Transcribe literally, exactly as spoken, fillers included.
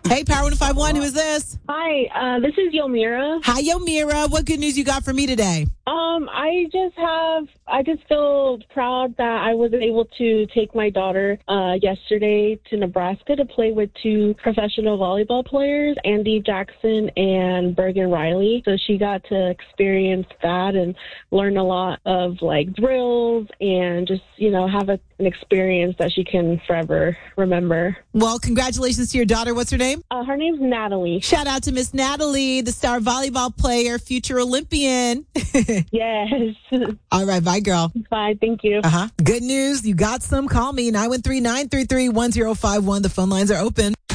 Hey, Power one oh five one, who is this? Hi, uh, this is Yomira. Hi, Yomira. What good news you got for me today? Um, I just have, I just feel proud that I was able to take my daughter uh, yesterday to Nebraska to play with two professional volleyball players, Andy Jackson and Bergen Riley. So she got to experience that and learn a lot of like drills and just, you know, have a, an experience that she can forever remember. Well, congratulations to your daughter. What's her name? Uh, her name's Natalie. Shout out to Miss Natalie, the star volleyball player, future Olympian. Yes. All right. Bye, girl. Bye. Thank you. Uh-huh. Good news. You got some. Call me, nine one three, nine three three, one zero five one. The phone lines are open.